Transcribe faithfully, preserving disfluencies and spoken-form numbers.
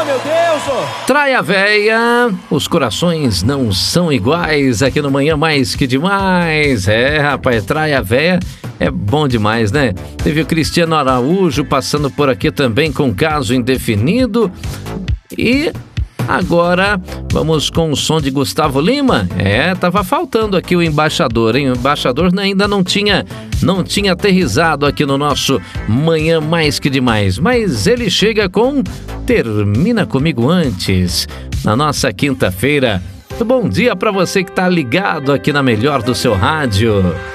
meu Deus! Oh. Traia véia, os corações não são iguais aqui no Manhã Mais Que Demais. É, rapaz, traia véia é bom demais, né? Teve o Cristiano Araújo passando por aqui também com caso indefinido. E agora vamos com o som de Gustavo Lima. É, tava faltando aqui o embaixador, hein? O embaixador ainda não tinha, não tinha aterrissado aqui no nosso Manhã Mais Que Demais. Mas ele chega com Termina Comigo Antes, na nossa quinta-feira. Bom dia para você que tá ligado aqui na melhor do seu rádio.